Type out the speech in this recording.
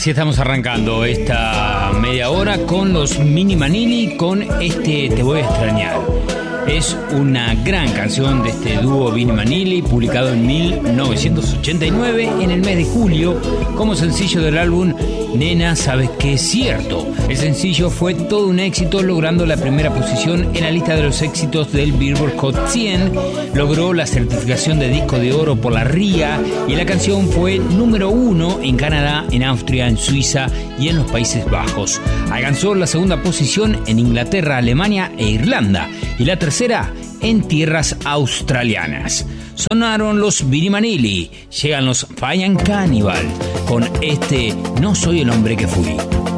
Así estamos arrancando esta media hora con los Mini Manili, con este Te voy a extrañar. Es una gran canción de este dúo Mini Manili, publicado en 1989, en el mes de julio, como sencillo del álbum Nena, sabes que es cierto. El sencillo fue todo un éxito, logrando la primera posición en la lista de los éxitos del Billboard Hot 100. Logró la certificación de disco de oro por la RIA y la canción fue número 1 en Canadá, en Austria, en Suiza y en los Países Bajos. Alcanzó la segunda posición en Inglaterra, Alemania e Irlanda y la tercera en tierras australianas. Sonaron los Mini Manili, llegan los Fire and Cannibal con este No soy el hombre que fui.